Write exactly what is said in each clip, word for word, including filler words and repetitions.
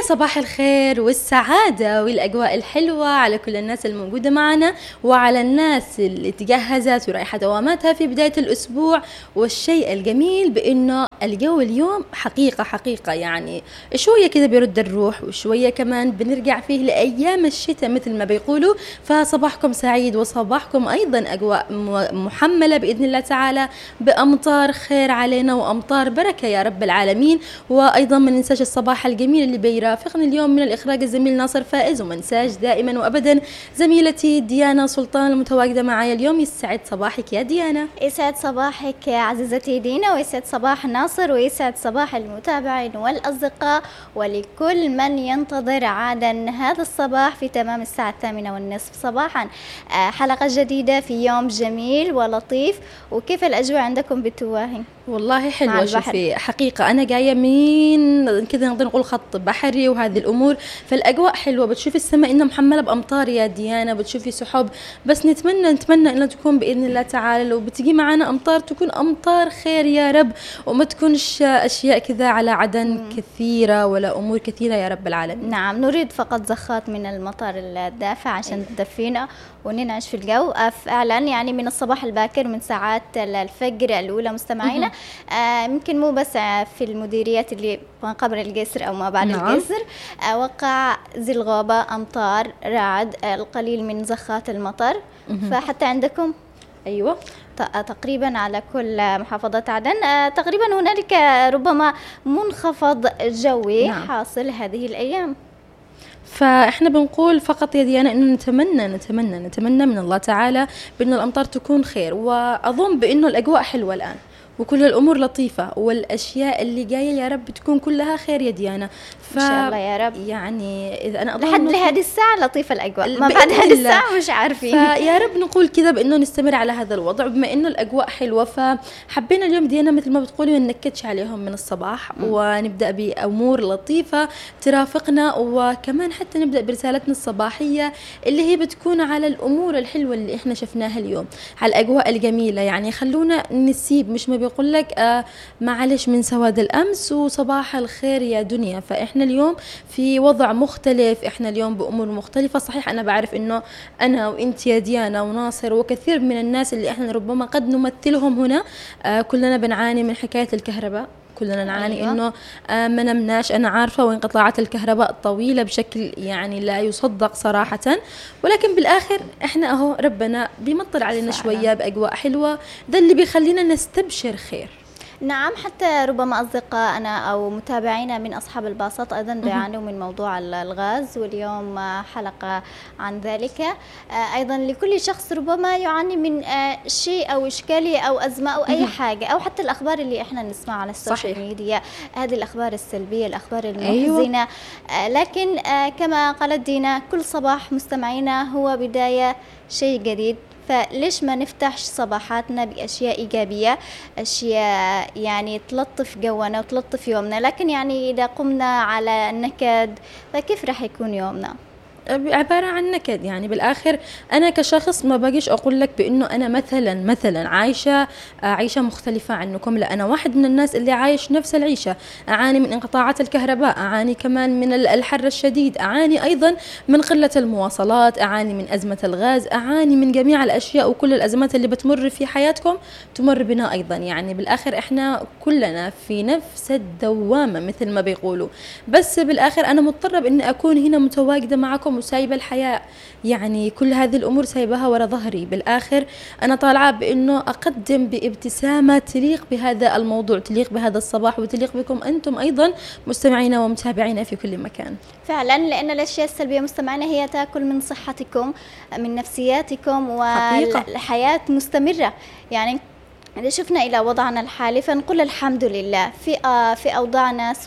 صباح الخير والسعادة والأجواء الحلوة على كل الناس الموجودة معنا، وعلى الناس اللي تجهزت ورايحة دواماتها في بداية الأسبوع. والشيء الجميل بأنه الجو اليوم حقيقة حقيقة يعني شوية كده بيرد الروح، وشوية كمان بنرجع فيه لأيام الشتاء مثل ما بيقولوا. فصباحكم سعيد، وصباحكم أيضا أجواء محملة بإذن الله تعالى بأمطار خير علينا وأمطار بركة يا رب العالمين. وأيضا ما ننساش الصباح الجميل اللي بيرافقني اليوم من الإخراج الزميل ناصر فائز، وما ننساش دائما وأبدا زميلتي ديانا سلطان المتواجدة معايا اليوم. يسعد صباحك يا ديانا. يسعد صباحك عزيزتي دينا، ويسعد صباح ناصر، ويسعد صباح المتابعين والأصدقاء ولكل من ينتظر عادا هذا الصباح في تمام الساعة الثامنة والنصف صباحا. حلقة جديدة في يوم جميل ولطيف. وكيف الأجواء عندكم بالتواهي؟ والله حلوة. شوفي حقيقة أنا جاية من كذا نقدر نقول خط بحري وهذه الأمور، فالأجواء حلوة. بتشوفي السماء إنها محملة بأمطار يا ديانا، بتشوفي سحب، بس نتمنى نتمنى إنها تكون بإذن الله تعالى لو بتجي معنا أمطار تكون أمطار خير يا رب، وما تكونش أشياء كذا على عدن مم. كثيرة ولا أمور كثيرة يا رب العالمين. نعم، نريد فقط زخات من المطر الدافع عشان تدفينا وننعش في الجو فعلا. يعني من الصباح الباكر من ساعات الفجر الأولى مستمعينا، يمكن آه مو بس في المديريات اللي ما قبل الجسر أو ما بعد نعم. الجسر آه وقع زي الغابة، أمطار، رعد، آه القليل من زخات المطر. مم. فحتى عندكم أيوة تقريبا على كل محافظات عدن آه تقريبا هنالك ربما منخفض جوي نعم. حاصل هذه الأيام. فإحنا بنقول فقط يا ديانا إنه نتمنى نتمنى نتمنى من الله تعالى بأن الأمطار تكون خير، وأظن بأنه الأجواء حلوة الآن وكل الأمور لطيفة، والأشياء اللي جاية يا رب تكون كلها خير يا ديانا. ف... إن شاء الله يا رب. يعني إذا أنا لحد لهذه الساعة لطيفة الأجواء، ما بعد هذه الساعة مش عارفين. فيا رب نقول كذا بأنه نستمر على هذا الوضع بما إنه الأجواء حلوة. فحبينا اليوم ديانا مثل ما بتقولي ما ننكدش عليهم من الصباح م. ونبدأ بأمور لطيفة ترافقنا، وكمان حتى نبدأ برسالتنا الصباحية اللي هي بتكون على الأمور الحلوة اللي إحنا شفناها اليوم، على الأجواء الجميلة. يعني خلونا نسيب، مش ما بيقول لك آه معلش من سواد الأمس وصباح الخير يا دنيا. فإحنا اليوم في وضع مختلف، إحنا اليوم بأمور مختلفة. صحيح أنا بعرف إنه أنا وإنت يا ديانا وناصر وكثير من الناس اللي إحنا ربما قد نمثلهم هنا آه كلنا بنعاني من حكاية الكهرباء، كلنا نعاني أيوة. إنه آه ما نمناش. أنا عارفة وانقطاعات الكهرباء طويلة بشكل يعني لا يصدق صراحة، ولكن بالآخر إحنا أهو ربنا بيمطر علينا شوية بأجواء حلوة، ده اللي بيخلينا نستبشر خير. نعم، حتى ربما أصدقائنا أو متابعينا من أصحاب الباصات أيضا بيعانوا من موضوع الغاز، واليوم حلقة عن ذلك. أيضا لكل شخص ربما يعاني من شيء أو إشكالية أو أزمة أو أي حاجة، أو حتى الأخبار اللي إحنا نسمع على السوشيال ميديا، هذه الأخبار السلبية، الأخبار المحزنة. أيوة. لكن كما قالت دينا كل صباح مستمعينا هو بداية شيء جديد، فليش ما نفتح صباحاتنا بأشياء إيجابية، أشياء يعني تلطف جونا وتلطف يومنا. لكن يعني إذا قمنا على النكد فكيف رح يكون يومنا؟ عبارة عن نكد. يعني بالآخر أنا كشخص ما باجيش أقول لك بأنه أنا مثلا مثلا عايشة عيشة مختلفة عنكم، لا، أنا واحد من الناس اللي عايش نفس العيشة، أعاني من انقطاعات الكهرباء، أعاني كمان من الحر الشديد، أعاني أيضا من قلة المواصلات، أعاني من أزمة الغاز، أعاني من جميع الأشياء، وكل الأزمات اللي بتمر في حياتكم تمر بنا أيضا. يعني بالآخر إحنا كلنا في نفس الدوامة مثل ما بيقولوا، بس بالآخر أنا مضطرة بأني أكون هنا متواجدة معكم وسايبة الحياة، يعني كل هذه الأمور سايبها وراء ظهري. بالآخر أنا طالعة بأنه أقدم بابتسامة تليق بهذا الموضوع، تليق بهذا الصباح، وتليق بكم أنتم أيضا مستمعينا ومتابعينا في كل مكان. فعلا، لأن الأشياء السلبية مستمعينا هي تأكل من صحتكم، من نفسياتكم، والحياة مستمرة. يعني إذا شفنا إلى وضعنا الحالي فنقول الحمد لله في في أوضاع ناس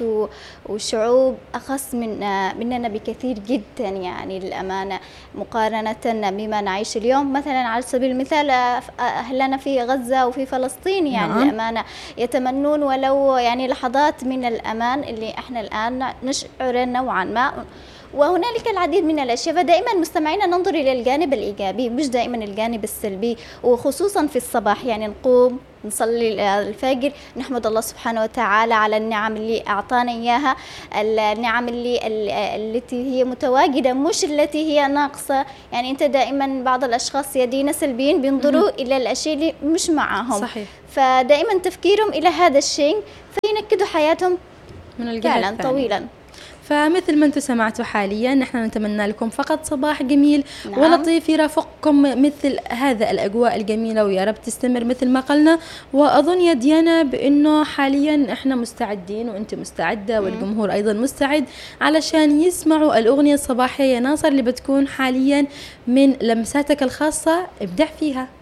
وشعوب أخص من مننا بكثير جدا، يعني للأمانة مقارنة بما نعيش اليوم. مثلا على سبيل المثال أهلنا في غزة وفي فلسطين، يعني نعم. للأمانة يتمنون ولو يعني لحظات من الأمان اللي إحنا الآن نشعر نوعا ما، وهنالك العديد من الأشياء. فدائما مستمعينا ننظر إلى الجانب الإيجابي مش دائما الجانب السلبي، وخصوصا في الصباح. يعني نقوم نصلي الفجر، نحمد الله سبحانه وتعالى على النعم اللي أعطانا إياها، النعم اللي التي هي متواجدة مش التي هي ناقصة. يعني أنت دائما بعض الأشخاص يدين سلبيين بينظروا إلى الأشياء اللي مش معهم، صحيح. فدائما تفكيرهم إلى هذا الشيء فينكدوا حياتهم من الجهة فعلا الثانية. طويلا. فمثل ما انتم سمعتوا حاليا، نحن نتمنى لكم فقط صباح جميل نعم. ولطيف يرافقكم مثل هذا الأجواء الجميلة، ويا رب تستمر مثل ما قلنا. وأظن يا ديانا بأنه حاليا احنا مستعدين وانت مستعدة والجمهور أيضا مستعد علشان يسمعوا الأغنية الصباحية يا ناصر اللي بتكون حاليا من لمساتك الخاصة، ابدع فيها.